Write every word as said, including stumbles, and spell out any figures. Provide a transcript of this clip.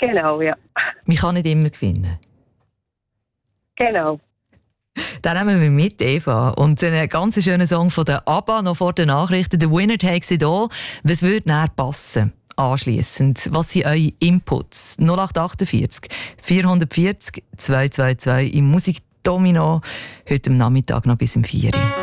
Genau, ja. Man kann nicht immer gewinnen. Genau. Dann nehmen wir mit, Eva. Und einen ganz schönen Song von der ABBA, noch vor den Nachrichten. «The Winner Takes It All». Was würde näher passen? Anschliessend, was sind eure Inputs? null acht achtundvierzig vierhundertvierzig zwei zwei zwei im Musikdomino. Heute am Nachmittag noch bis um vier Uhr.